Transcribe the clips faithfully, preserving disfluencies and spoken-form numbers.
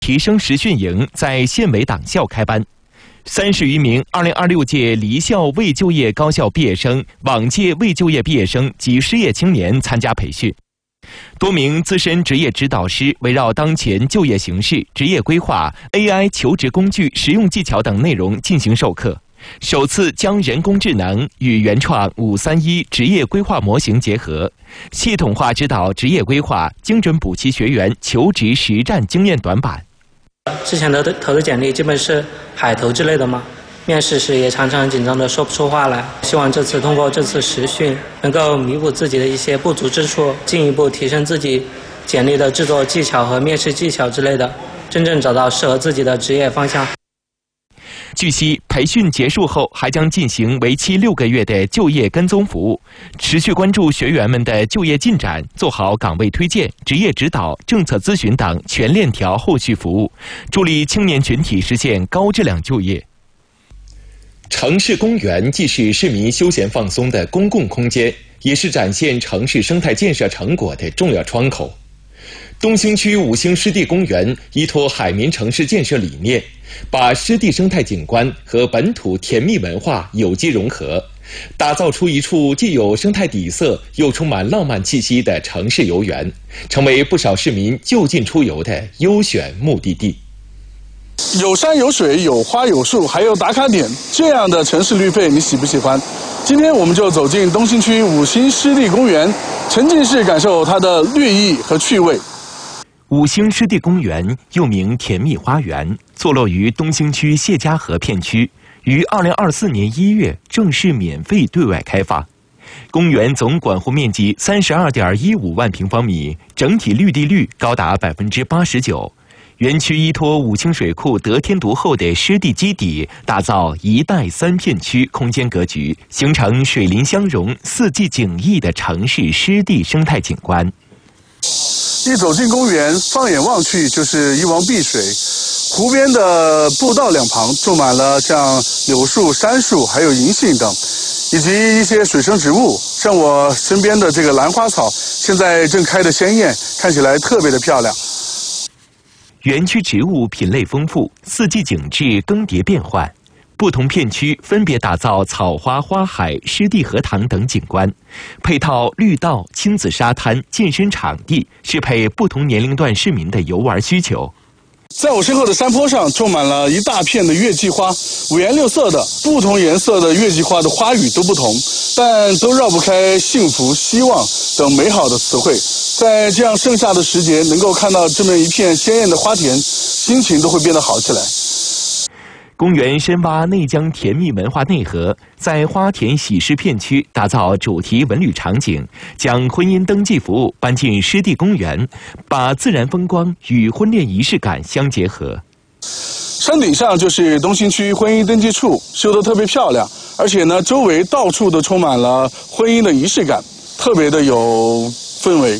提升实训营在县委党校开班，三十余名二零二六届离校未就业高校毕业生、往届未就业毕业生及失业青年参加培训。多名资深职业指导师围绕当前就业形势、职业规划、A I 求职工具实用技巧等内容进行授课，首次将人工智能与原创五三一职业规划模型结合，系统化指导职业规划，精准补齐学员求职实战经验短板。 之前的投的简历基本是海投之类的嘛，面试时也常常紧张的说不出话来。希望这次通过这次实训，能够弥补自己的一些不足之处，进一步提升自己简历的制作技巧和面试技巧之类的，真正找到适合自己的职业方向。 据悉，培训结束后还将进行为期六个月的就业跟踪服务，持续关注学员们的就业进展，做好岗位推荐、职业指导、政策咨询等全链条后续服务，助力青年群体实现高质量就业。城市公园既是市民休闲放松的公共空间，也是展现城市生态建设成果的重要窗口。东兴区五星湿地公园依托海绵城市建设理念，把湿地生态景观和本土甜蜜文化有机融合，打造出一处既有生态底色又充满浪漫气息的城市游园，成为不少市民就近出游的优选目的地。 有山有水有花有树还有打卡点，这样的城市绿配你喜不喜欢？今天我们就走进东兴区五星湿地公园，沉浸式感受它的绿意和趣味。 五星湿地公园又名甜蜜花园，坐落于东兴区谢家河片区，于二零二四年一月正式免费对外开放。公园总管护面积三十二点一五万平方米，整体绿地率高达百分之八十九。园区依托五星水库得天独厚的湿地基底，打造一带三片区空间格局，形成水林相融、四季景异的城市湿地生态景观。 一走进公园，放眼望去就是一望碧水，湖边的步道两旁种满了像柳树、杉树，还有银杏等，以及一些水生植物。像我身边的这个兰花草，现在正开得鲜艳，看起来特别的漂亮。 园区植物品类丰富，四季景致更迭变换。不同片区分别打造草花花海、湿地荷塘等景观，配套绿道、亲子沙滩、健身场地，适配不同年龄段市民的游玩需求。 在我身后的山坡上种满了一大片的月季花，五颜六色的，不同颜色的月季花的花语都不同，但都绕不开幸福、希望等美好的词汇。在这样盛夏的时节，能够看到这么一片鲜艳的花田，心情都会变得好起来。 公园深挖内江甜蜜文化内核，在花田喜事片区打造主题文旅场景，将婚姻登记服务搬进湿地公园，把自然风光与婚恋仪式感相结合。 山顶上就是东兴区婚姻登记处，修得特别漂亮，而且呢，周围到处都充满了婚姻的仪式感，特别的有氛围。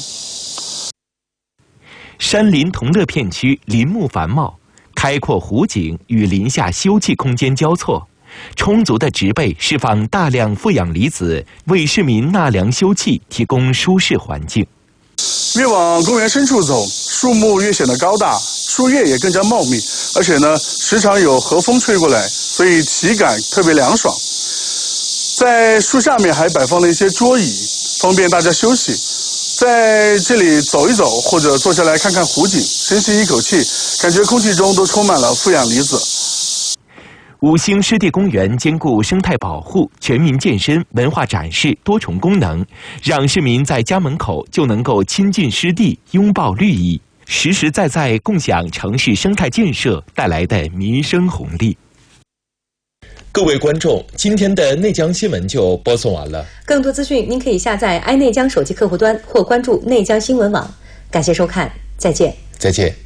山林同乐片区林木繁茂，开阔湖景与林下休憩空间交错，充足的植被释放大量负氧离子，为市民纳凉休憩提供舒适环境。 越往公园深处走，树木越显得高大，树叶也更加茂密，而且呢，时常有和风吹过来，所以体感特别凉爽。在树下面还摆放了一些桌椅，方便大家休息。在这里走一走，或者坐下来看看湖景，深吸一口气，感觉空气中都充满了负氧离子。 五星湿地公园兼顾生态保护、全民健身、文化展示多重功能，让市民在家门口就能够亲近湿地、拥抱绿意，实实在在共享城市生态建设带来的民生红利。各位观众，今天的内江新闻就播送完了。 更多资讯您可以下载 i 内江手机客户端或关注内江新闻网。感谢收看，再见。 再见。